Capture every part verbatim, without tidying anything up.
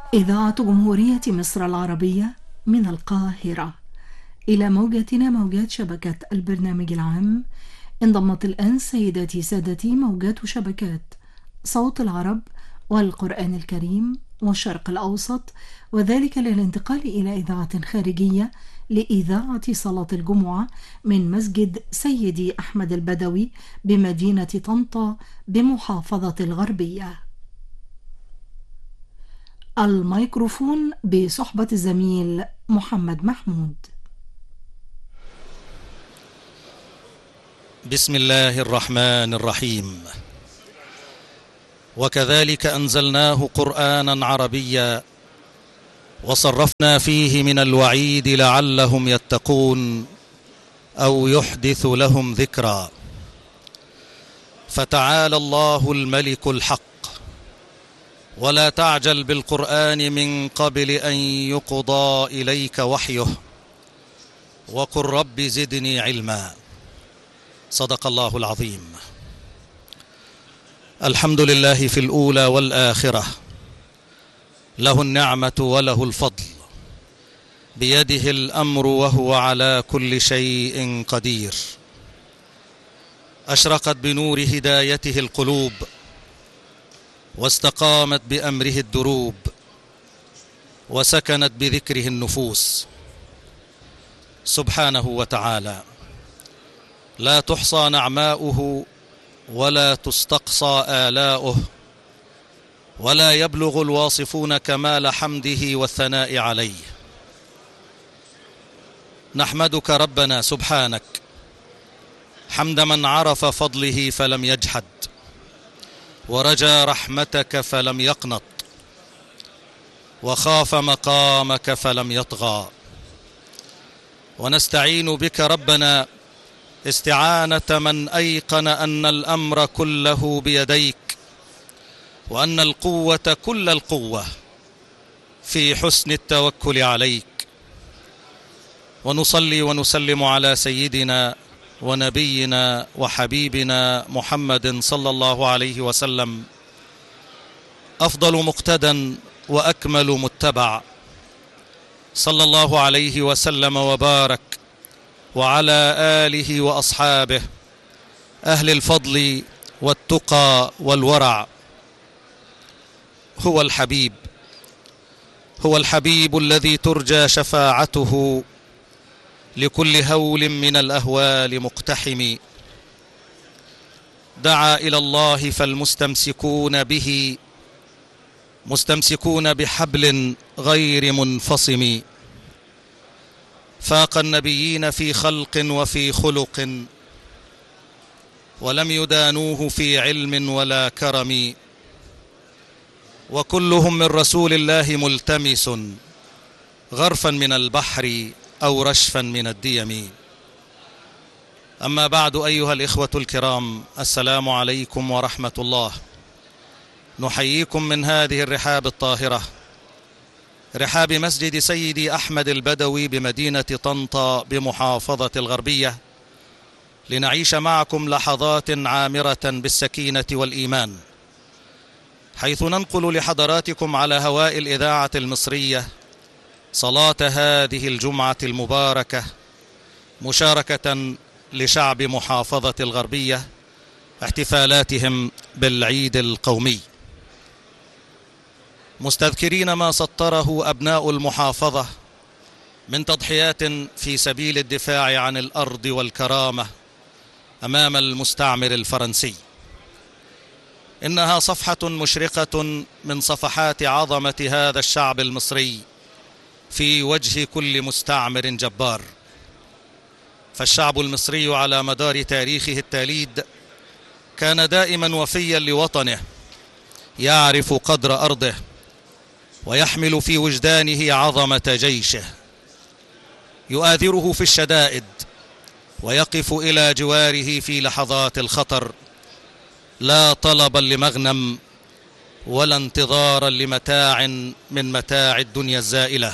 إذاعة جمهورية مصر العربية من القاهرة إلى موجاتنا موجات شبكة البرنامج العام. انضمت الآن سيداتي سادتي موجات شبكات صوت العرب والقرآن الكريم والشرق الأوسط، وذلك للانتقال إلى إذاعة خارجية لإذاعة صلاة الجمعة من مسجد سيدي أحمد البدوي بمدينة طنطا بمحافظة الغربية. الميكروفون بصحبة الزميل محمد محمود. بسم الله الرحمن الرحيم. وكذلك أنزلناه قرآنا عربيا وصرفنا فيه من الوعيد لعلهم يتقون أو يحدث لهم ذكرا. فتعالى الله الملك الحق، ولا تعجل بالقرآن من قبل أن يقضى إليك وحيه، وقل رب زدني علما. صدق الله العظيم. الحمد لله في الأولى والآخرة، له النعمة وله الفضل، بيده الأمر وهو على كل شيء قدير. أشرقت بنور هدايته القلوب، واستقامت بأمره الدروب، وسكنت بذكره النفوس. سبحانه وتعالى لا تحصى نعماؤه ولا تستقصى آلاؤه، ولا يبلغ الواصفون كمال حمده والثناء عليه. نحمدك ربنا سبحانك حمد من عرف فضله فلم يجحد، ورجى رحمتك فلم يقنط، وخاف مقامك فلم يطغى. ونستعين بك ربنا استعانة من أيقن أن الأمر كله بيديك، وأن القوة كل القوة في حسن التوكل عليك. ونصلي ونسلم على سيدنا ونبينا وحبيبنا محمد صلى الله عليه وسلم، أفضل مقتدى وأكمل متبع، صلى الله عليه وسلم وبارك، وعلى آله وأصحابه أهل الفضل والتقى والورع. هو الحبيب، هو الحبيب الذي ترجى شفاعته لكل هول من الأهوال مقتحم. دعا إلى الله فالمستمسكون به مستمسكون بحبل غير منفصم. فاق النبيين في خلق وفي خلق، ولم يدانوه في علم ولا كرم. وكلهم من رسول الله ملتمس، غرفا من البحر أو رشفا من الديم. أما بعد، أيها الإخوة الكرام، السلام عليكم ورحمة الله. نحييكم من هذه الرحاب الطاهرة، رحاب مسجد سيدي أحمد البدوي بمدينة طنطا بمحافظة الغربية، لنعيش معكم لحظات عامرة بالسكينة والإيمان، حيث ننقل لحضراتكم على هواء الإذاعة المصرية صلاة هذه الجمعة المباركة، مشاركة لشعب محافظة الغربية احتفالاتهم بالعيد القومي، مستذكرين ما سطره أبناء المحافظة من تضحيات في سبيل الدفاع عن الأرض والكرامة أمام المستعمر الفرنسي. إنها صفحة مشرقة من صفحات عظمة هذا الشعب المصري في وجه كل مستعمر جبار. فالشعب المصري على مدار تاريخه التاليد كان دائما وفيا لوطنه، يعرف قدر أرضه، ويحمل في وجدانه عظمة جيشه، يؤازره في الشدائد، ويقف إلى جواره في لحظات الخطر، لا طلبا لمغنم ولا انتظارا لمتاع من متاع الدنيا الزائلة.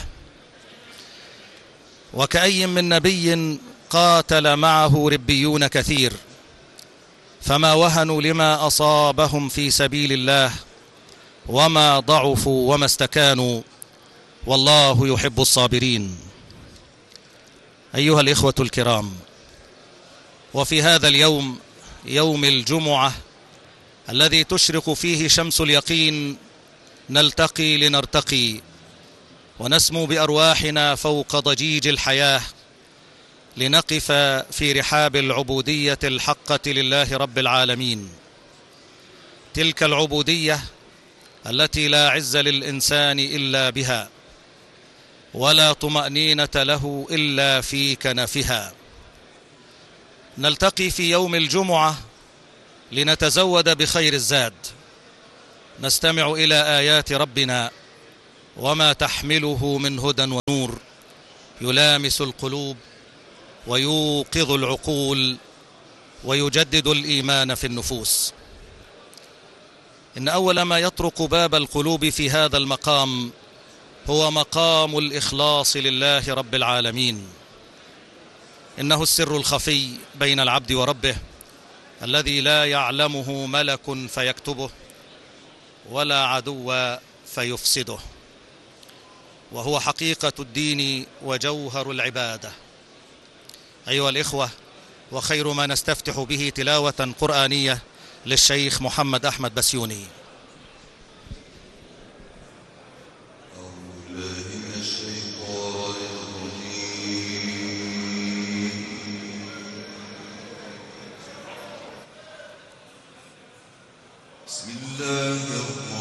وكأي من نبي قاتل معه ربيون كثير، فما وهنوا لما أصابهم في سبيل الله، وما ضعفوا وما استكانوا، والله يحب الصابرين. أيها الإخوة الكرام، وفي هذا اليوم، يوم الجمعة الذي تشرق فيه شمس اليقين، نلتقي لنرتقي ونسمو بأرواحنا فوق ضجيج الحياة، لنقف في رحاب العبودية الحقة لله رب العالمين. تلك العبودية التي لا عز للإنسان إلا بها، ولا طمأنينة له إلا في كنفها. نلتقي في يوم الجمعة لنتزود بخير الزاد، نستمع إلى آيات ربنا وما تحمله من هدى ونور، يلامس القلوب ويوقظ العقول ويجدد الإيمان في النفوس. إن أول ما يطرق باب القلوب في هذا المقام هو مقام الإخلاص لله رب العالمين. إنه السر الخفي بين العبد وربه، الذي لا يعلمه ملك فيكتبه ولا عدو فيفسده، وهو حقيقة الدين وجوهر العبادة. أيها الإخوة، وخير ما نستفتح به تلاوة قرآنية للشيخ محمد أحمد بسيوني. بسم الله الرحمن